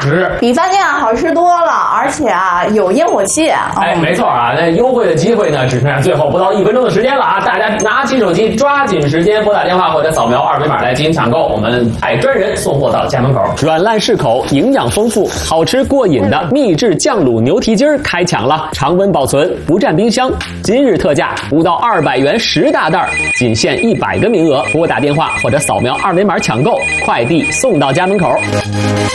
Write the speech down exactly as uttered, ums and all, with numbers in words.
十， 比饭店好吃多了，而且啊有烟火气。 哎，没错啊，那优惠的机会呢，只剩下最后不到一分钟的时间了啊！大家拿起手机，抓紧时间拨打电话或者扫描二维码来进行抢购，我们派专人送货到家门口。 软烂适口，营养丰富，好吃过瘾的秘制酱卤牛蹄筋儿开抢了，常温保存，不占冰箱，今日特价不到二百元十大袋，仅限一百个名额，拨打电话或者扫描二维码抢购，快递送到家门口。